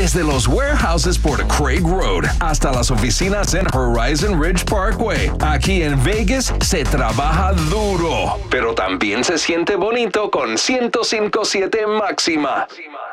Desde los warehouses por Craig Road hasta las oficinas en Horizon Ridge Parkway. Aquí en Vegas se trabaja duro, pero también se siente bonito con 105.7 máxima.